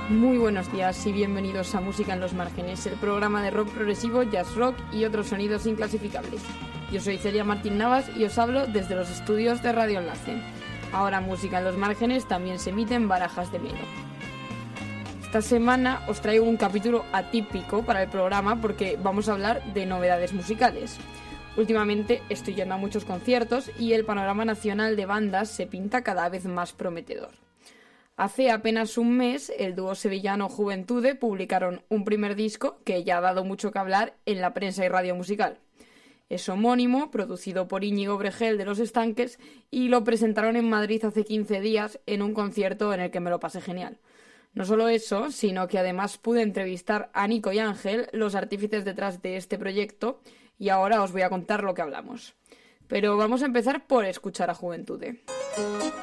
Muy buenos días y bienvenidos a Música en los Márgenes, el programa de rock progresivo, jazz rock y otros sonidos inclasificables. Yo soy Celia Martín Navas y os hablo desde los estudios de Radio Enlace. Ahora Música en los Márgenes también se emite en Barajas de Melo. Esta semana os traigo un capítulo atípico para el programa porque vamos a hablar de novedades musicales. Últimamente estoy yendo a muchos conciertos y el panorama nacional de bandas se pinta cada vez más prometedor. Hace apenas un mes, el dúo sevillano Juventude publicaron un primer disco que ya ha dado mucho que hablar en la prensa y radio musical. Es homónimo, producido por Íñigo Bregel de Los Estanques, y lo presentaron en Madrid hace 15 días en un concierto en el que me lo pasé genial. No solo eso, sino que además pude entrevistar a Nico y Ángel, los artífices detrás de este proyecto, y ahora os voy a contar lo que hablamos. Pero vamos a empezar por escuchar a Juventude.